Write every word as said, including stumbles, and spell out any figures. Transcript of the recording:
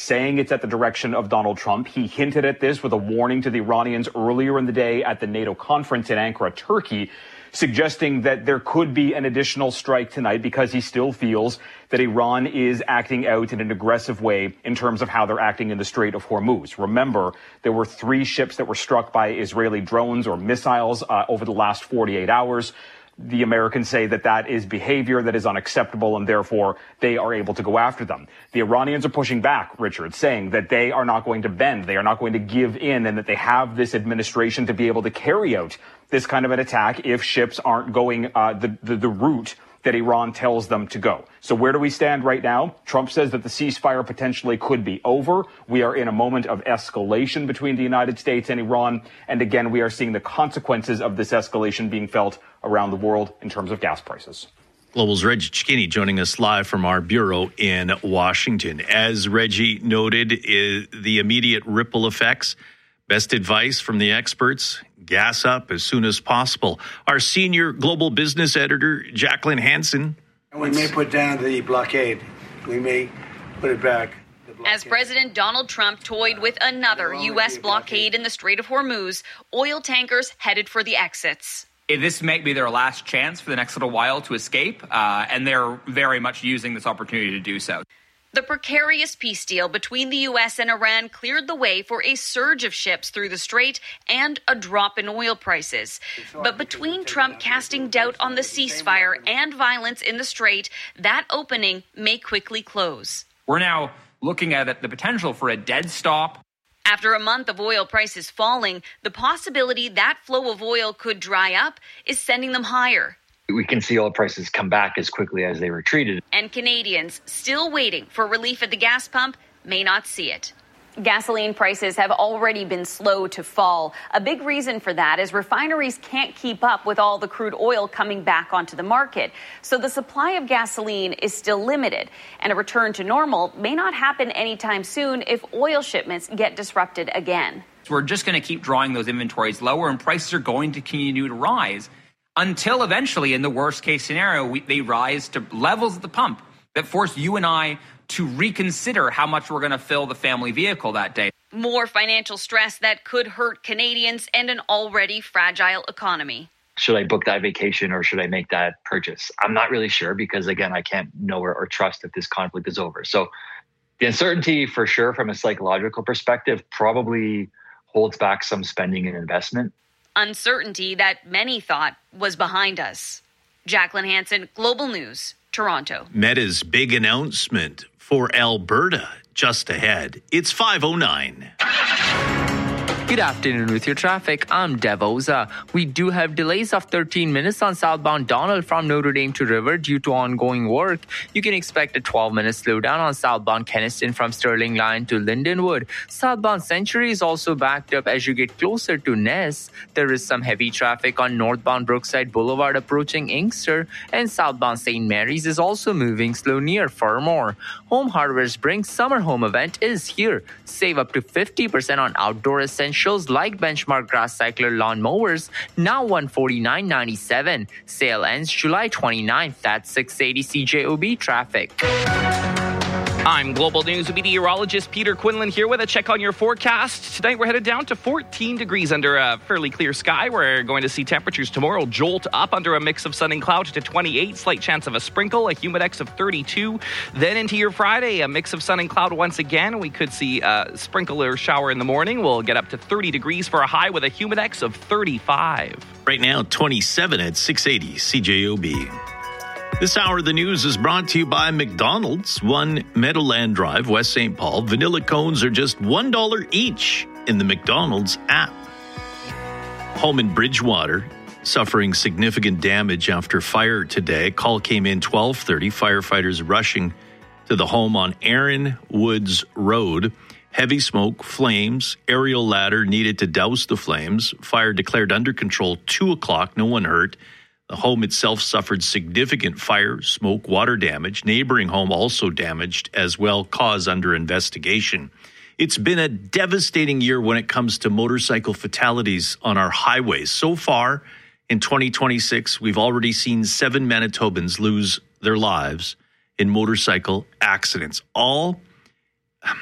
saying it's at the direction of Donald Trump. He hinted at this with a warning to the Iranians earlier in the day at the NATO conference in Ankara, Turkey, suggesting that there could be an additional strike tonight because he still feels that Iran is acting out in an aggressive way in terms of how they're acting in the Strait of Hormuz. Remember, there were three ships that were struck by Israeli drones or missiles uh, over the last forty-eight hours. The Americans say that that is behavior that is unacceptable, and therefore they are able to go after them. The Iranians are pushing back, Richard, saying that they are not going to bend, they are not going to give in, and that they have this administration to be able to carry out this kind of an attack if ships aren't going uh, the, the, the route that Iran tells them to go. So where do we stand right now? Trump says that the ceasefire potentially could be over. We are in a moment of escalation between the United States and Iran. And again, we are seeing the consequences of this escalation being felt around the world in terms of gas prices. Global's Reggie Cicchini joining us live from our bureau in Washington. As Reggie noted, is the immediate ripple effects. Best advice from the experts, gas up as soon as possible. Our senior global business editor, Jacqueline Hansen. We may put down the blockade. We may put it back. As President Donald Trump toyed with another U S blockade in the Strait of Hormuz, oil tankers headed for the exits. This may be their last chance for the next little while to escape, uh, and they're very much using this opportunity to do so. The precarious peace deal between the U S and Iran cleared the way for a surge of ships through the strait and a drop in oil prices. But between Trump casting doubt on the ceasefire and violence in the strait, that opening may quickly close. We're now looking at the potential for a dead stop. After a month of oil prices falling, the possibility that flow of oil could dry up is sending them higher. We can see oil prices come back as quickly as they retreated. And Canadians still waiting for relief at the gas pump may not see it. Gasoline prices have already been slow to fall. A big reason for that is refineries can't keep up with all the crude oil coming back onto the market. So the supply of gasoline is still limited, and a return to normal may not happen anytime soon if oil shipments get disrupted again. So we're just going to keep drawing those inventories lower, and prices are going to continue to rise until eventually, in the worst case scenario, we, they rise to levels at the pump that force you and I to reconsider how much we're going to fill the family vehicle that day. More financial stress that could hurt Canadians and an already fragile economy. Should I book that vacation or should I make that purchase? I'm not really sure because, again, I can't know or, or trust if this conflict is over. So the uncertainty, for sure, from a psychological perspective, probably holds back some spending and investment. Uncertainty that many thought was behind us. Jacqueline Hansen, Global News, Toronto. Meta's big announcement for Alberta just ahead. It's five oh nine. Good afternoon with your traffic. I'm Dev Oza. We do have delays of thirteen minutes on southbound Donald from Notre Dame to River due to ongoing work. You can expect a twelve minute slowdown on southbound Keniston from Sterling Line to Lindenwood. Southbound Century is also backed up as you get closer to Ness. There is some heavy traffic on northbound Brookside Boulevard approaching Inkster, and southbound Saint Mary's is also moving slow near Fermor. Home Hardware's Bring Summer Home event is here. Save up to fifty percent on outdoor essentials like Benchmark Grass Cycler lawn mowers, now one hundred forty-nine dollars and ninety-seven cents. Sale ends July twenty-ninth at six eighty C J O B traffic. I'm Global News meteorologist Peter Quinlan here with a check on your forecast. Tonight we're headed down to fourteen degrees under a fairly clear sky. We're going to see temperatures tomorrow jolt up under a mix of sun and cloud to twenty-eight, slight chance of a sprinkle, a humidex of thirty-two. Then into your Friday, a mix of sun and cloud once again. We could see a sprinkle or shower in the morning. We'll get up to thirty degrees for a high with a humidex of thirty-five. Right now, twenty-seven at six eighty C J O B. This hour of the news is brought to you by McDonald's. One Meadowland Drive, West Saint Paul. Vanilla cones are just one dollar each in the McDonald's app. Home in Bridgewater suffering significant damage after fire today. Call came in twelve thirty. Firefighters rushing to the home on Aaron Woods Road. Heavy smoke, flames, aerial ladder needed to douse the flames. Fire declared under control, two o'clock, no one hurt. The home itself suffered significant fire, smoke, water damage. Neighboring home also damaged as well, cause under investigation. It's been a devastating year when it comes to motorcycle fatalities on our highways. So far, in twenty twenty-six, we've already seen seven Manitobans lose their lives in motorcycle accidents, all